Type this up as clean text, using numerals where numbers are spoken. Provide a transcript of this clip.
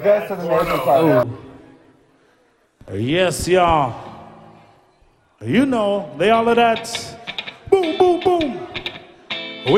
best of the Nation Podcast. Yes, y'all. You know, they all of that.